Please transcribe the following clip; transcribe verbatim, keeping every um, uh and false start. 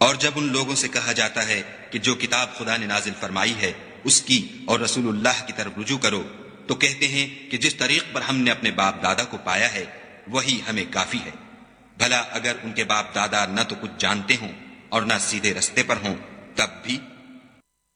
और जब उन लोगों से कहा जाता है कि जो किताब खुदा ने नाजिल फरमाई है उसकी और रसूलुल्लाह की तरफ रुजू करो, तो कहते हैं कि जिस तरीक पर हमने अपने बाप दादा को पाया है वही हमें काफी है। भला अगर उनके बाप दादा न तो कुछ जानते हों और न सीधे रस्ते पर हों, तब भी